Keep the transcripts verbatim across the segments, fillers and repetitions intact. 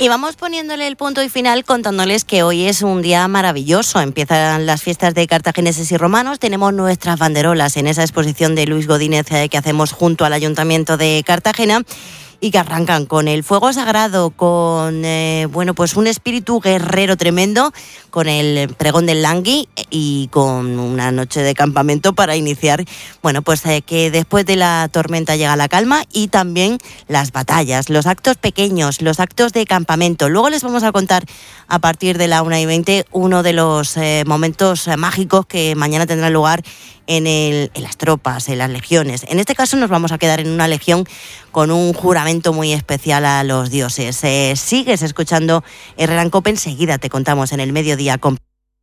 Y vamos poniéndole el punto y final contándoles que hoy es un día maravilloso. Empiezan las fiestas de cartagineses y romanos. Tenemos nuestras banderolas en esa exposición de Luis Godínez que hacemos junto al Ayuntamiento de Cartagena y que arrancan con el fuego sagrado, con eh, bueno pues un espíritu guerrero tremendo, con el pregón del Langui y con una noche de campamento para iniciar, bueno pues eh, que después de la tormenta llega la calma, y también las batallas, los actos pequeños, los actos de campamento. Luego les vamos a contar a partir de la una y veinte uno de los eh, momentos eh, mágicos que mañana tendrán lugar en, el, en las tropas, en las legiones. En este caso nos vamos a quedar en una legión con un juramento muy especial a los dioses. Eh, sigues escuchando Herrera en Cope, enseguida te contamos en el mediodía con...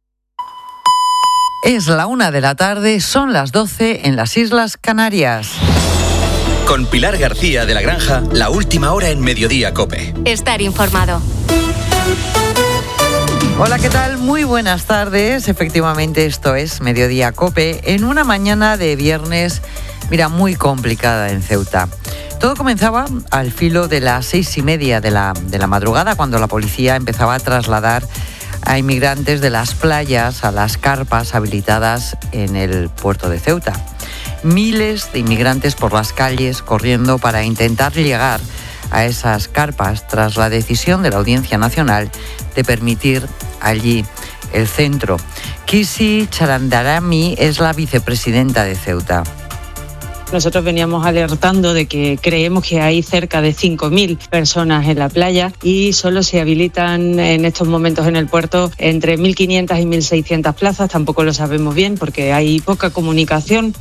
Es la una de la tarde, son las doce en las Islas Canarias. Con Pilar García de la Granja, la última hora en Mediodía Cope. Estar informado. Hola, ¿qué tal? Muy buenas tardes. Efectivamente, esto es Mediodía Cope, en una mañana de viernes, mira, muy complicada en Ceuta. Todo comenzaba al filo de las seis y media de la, de la madrugada, cuando la policía empezaba a trasladar a inmigrantes de las playas a las carpas habilitadas en el puerto de Ceuta. Miles de inmigrantes por las calles corriendo para intentar llegar a esas carpas tras la decisión de la Audiencia Nacional de permitir allí el centro. Kisi Charandarami es la vicepresidenta de Ceuta. Nosotros veníamos alertando de que creemos que hay cerca de cinco mil personas en la playa y solo se habilitan en estos momentos en el puerto entre mil quinientas y mil seiscientas plazas. Tampoco lo sabemos bien porque hay poca comunicación.